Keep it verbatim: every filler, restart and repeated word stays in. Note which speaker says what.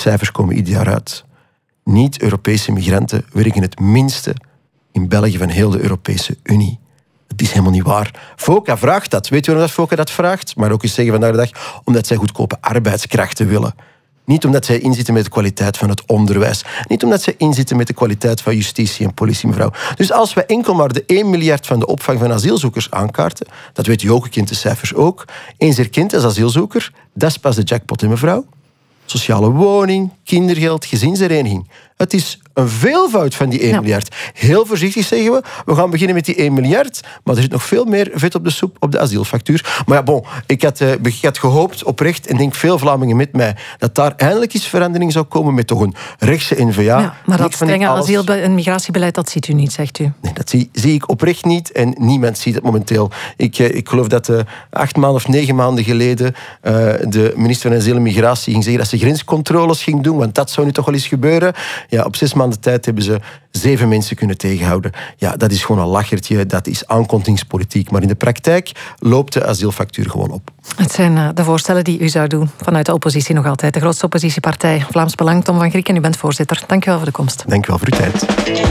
Speaker 1: cijfers komen ieder jaar uit. Niet-Europese migranten werken het minste in België van heel de Europese Unie. Het is helemaal niet waar. FOCA vraagt dat. Weet je waarom dat FOCA dat vraagt? Maar ook eens zeggen vandaag de dag, omdat zij goedkope arbeidskrachten willen. Niet omdat zij inzitten met de kwaliteit van het onderwijs. Niet omdat zij inzitten met de kwaliteit van justitie en politie, mevrouw. Dus als we enkel maar de één miljard van de opvang van asielzoekers aankaarten, dat weet u ook, u kent de cijfers ook, eens erkend als asielzoeker, dat is pas de jackpot, hè, mevrouw? Sociale woning, kindergeld, gezinshereniging. Het is een veelvoud van die één
Speaker 2: Ja.
Speaker 1: miljard. Heel voorzichtig zeggen we, we gaan beginnen met die één miljard, maar er zit nog veel meer vet op de soep op de asielfactuur. Maar ja, bon, ik had, uh, ik had gehoopt oprecht, en denk veel Vlamingen met mij, dat daar eindelijk eens verandering zou komen met toch een rechtse N V A.
Speaker 2: Ja, maar dat
Speaker 1: Niks van die
Speaker 2: strenge
Speaker 1: alles-
Speaker 2: asiel- en migratiebeleid, dat ziet u niet, zegt u.
Speaker 1: Nee, dat zie, zie ik oprecht niet en niemand ziet het momenteel. Ik, eh, ik geloof dat uh, acht maanden of negen maanden geleden uh, de minister van Asiel en Migratie ging zeggen dat ze grenscontroles ging doen, want dat zou nu toch wel eens gebeuren. Ja, op zes maanden tijd hebben ze zeven mensen kunnen tegenhouden. Ja, dat is gewoon een lachertje, dat is aankontingspolitiek. Maar in de praktijk loopt de asielfactuur gewoon op.
Speaker 2: Het zijn uh, de voorstellen die u zou doen vanuit de oppositie nog altijd. De grootste oppositiepartij Vlaams Belang, Tom van Grieken, u bent voorzitter. Dank u wel voor de komst.
Speaker 1: Dank u wel voor uw tijd.